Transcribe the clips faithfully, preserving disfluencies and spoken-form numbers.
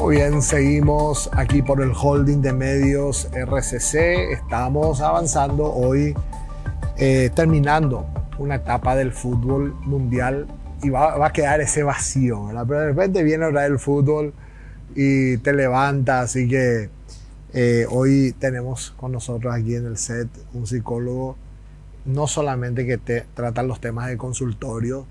Muy bien, seguimos aquí por el Holding de Medios R C C. Estamos avanzando hoy, eh, terminando una etapa del fútbol mundial y va, va a quedar ese vacío, ¿verdad? Pero de repente viene otra vez el fútbol y te levanta, así que eh, hoy tenemos con nosotros aquí en el set un psicólogo, no solamente que te trata los temas de consultorio,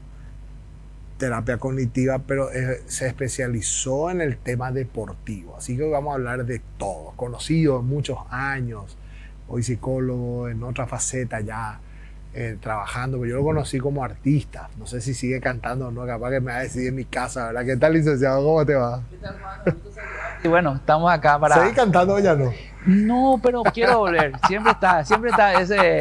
terapia cognitiva, pero eh, se especializó en el tema deportivo. Así que hoy vamos a hablar de todo. Conocido muchos años, hoy psicólogo en otra faceta ya, eh, trabajando. Pero yo lo conocí como artista. No sé si sigue cantando o no, capaz que me va a decir en mi casa, ¿verdad? ¿Qué tal, licenciado? ¿Cómo te va? ¿Qué tal, Juan? Y bueno, estamos acá para... ¿Seguís cantando o ya no? No, pero quiero volver. Siempre está, siempre está ese...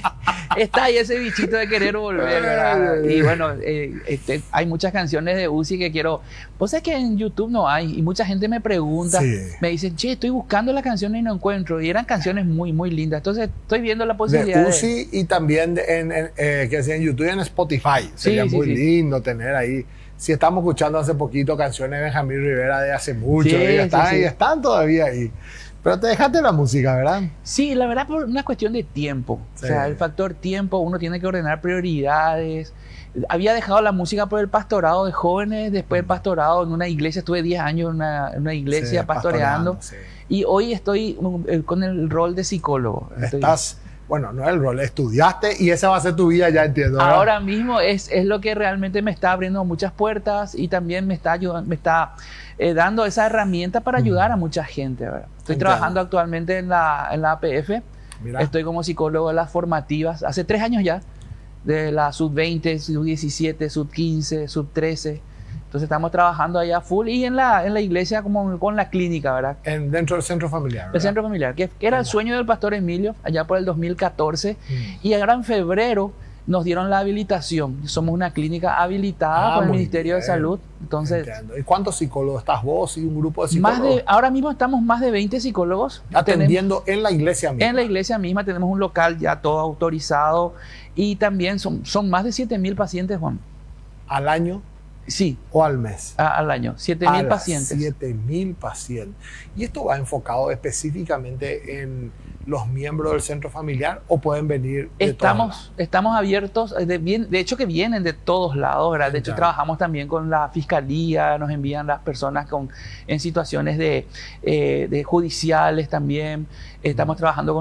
está ahí ese bichito de querer volver, ¿verdad? Y bueno, eh, este, hay muchas canciones de Uzi que quiero... Vos sabés que en YouTube no hay y mucha gente me pregunta, Sí. me dicen, che, estoy buscando las canciones y no encuentro. Y eran canciones muy, muy lindas. Entonces estoy viendo la posibilidad De Uzi y también de- en, en, eh, que sea en YouTube y en Spotify. Sería sí, muy sí. lindo tener ahí. Si estamos escuchando hace poquito canciones de Benjamín Rivera de hace mucho, Sí, y, sí, están, sí. y están todavía ahí. Pero te dejaste la música, ¿verdad? Sí, la verdad por una cuestión de tiempo. Sí. O sea, el factor tiempo, uno tiene que ordenar prioridades. Había dejado la música por el pastorado de jóvenes, después el pastorado en una iglesia, estuve diez años en una, en una iglesia Sí, pastoreando. pastoreando, sí. Y hoy estoy um, eh, con el rol de psicólogo. Estoy- Estás, bueno, no es el rol, estudiaste y esa va a ser tu vida, ya entiendo, ¿verdad? Ahora mismo es, es lo que realmente me está abriendo muchas puertas y también me está ayudando, me está eh, dando esa herramienta para ayudar a mucha gente, ¿verdad? Estoy Entiendo. trabajando actualmente en la, en la A P F. Mira. Estoy como psicólogo de las formativas, hace tres años ya, de la sub veinte, sub diecisiete, sub quince, sub trece. Entonces estamos trabajando allá full y en la, en la iglesia como con la clínica, ¿verdad? En, dentro del centro familiar, ¿verdad? El centro familiar, que, que era el sueño del pastor Emilio, allá por el dos mil catorce. Mm. Y ahora en febrero nos dieron la habilitación. Somos una clínica habilitada Ah, por el muy Ministerio de bien. Salud. Entonces, Entiendo. ¿Y cuántos psicólogos estás vos y un grupo de psicólogos? más de, ahora mismo estamos más de veinte psicólogos. Atendiendo en la iglesia misma. En la iglesia misma tenemos un local ya todo autorizado y también son, son más de siete mil pacientes, Juan. ¿Al año Sí, o al mes? a- al año, siete A mil las pacientes. siete mil pacientes. ¿Y esto va enfocado específicamente en los miembros del centro familiar o pueden venir de Estamos, estamos abiertos, eh, de, bien- de hecho que vienen de todos lados, ¿verdad? De hecho Ya. trabajamos también con la fiscalía, nos envían las personas con, en situaciones de, eh, de judiciales también, estamos trabajando con